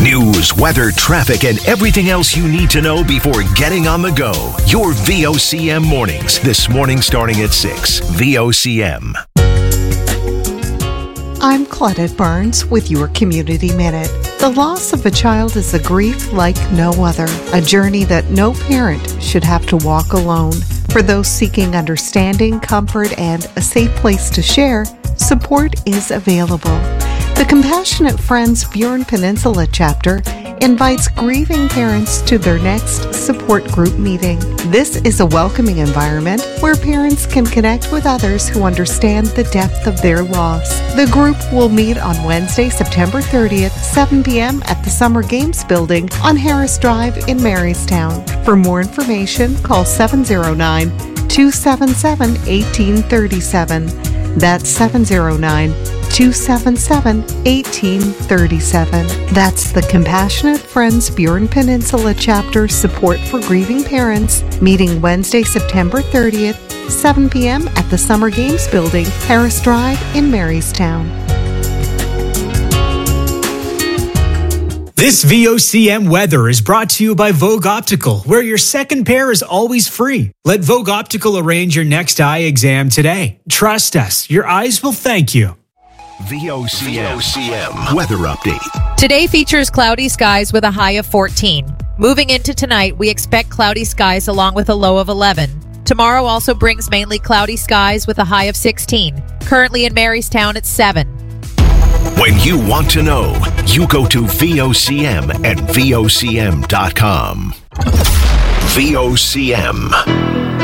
News, weather, traffic, and everything else you need to know before getting on the go. Your VOCM mornings. This morning starting at 6. VOCM. I'm Claudette Barnes with your Community Minute. The loss of a child is a grief like no other, a journey that no parent should have to walk alone. For those seeking understanding, comfort, and a safe place to share, support is available. The Compassionate Friends Burin Peninsula chapter invites grieving parents to their next support group meeting. This is a welcoming environment where parents can connect with others who understand the depth of their loss. The group will meet on Wednesday, September 30th, 7 p.m. at the Summer Games Building on Harris Drive in Marystown. For more information, call 709-277-1837. That's 709-277-1837. That's the Compassionate Friends Burin Peninsula Chapter Support for Grieving Parents, meeting Wednesday, September 30th, 7 p.m. at the Summer Games Building, Harris Drive in Marystown. This VOCM weather is brought to you by Vogue Optical, where your second pair is always free. Let Vogue Optical arrange your next eye exam today. Trust us, your eyes will thank you. VOCM weather update. Today features cloudy skies with a high of 14. Moving into tonight, we expect cloudy skies along with a low of 11. Tomorrow also brings mainly cloudy skies with a high of 16. Currently in Marystown, it's 7. When you want to know, you go to VOCM and VOCM.com. VOCM.